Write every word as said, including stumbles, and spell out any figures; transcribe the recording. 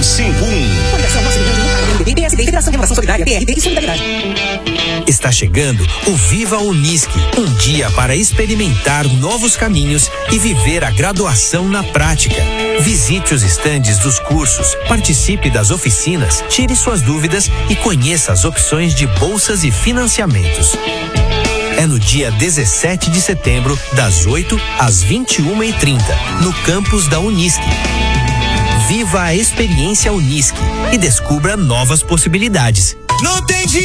um cinco um. Coligação Nossa União de Luta, M D B, P S D, Federação Renovação Solidária, P R D e Solidariedade. Está chegando o Viva Unisque, um dia para experimentar novos caminhos e viver a graduação na prática. Visite os estandes dos cursos, participe das oficinas, tire suas dúvidas e conheça as opções de bolsas e financiamentos. É no dia dezessete de setembro, das oito às vinte e uma e trinta, no campus da Unisque. Viva a experiência Unisque e descubra novas possibilidades. Não tem